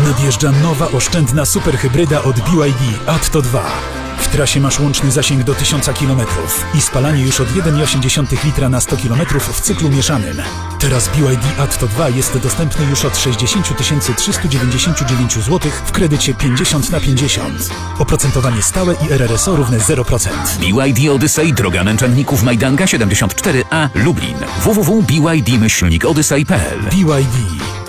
Nadjeżdża nowa, oszczędna superhybryda od BYD Atto 2. W trasie masz łączny zasięg do 1000 km i spalanie już od 1,8 litra na 100 km w cyklu mieszanym. Teraz BYD Atto 2 jest dostępny już od 60 399 zł w kredycie 50/50. Oprocentowanie stałe i RRSO równe 0%. BYD Odyssey, droga Męczenników Majdanka 74A, Lublin. www.byd-odyssey.pl BYD.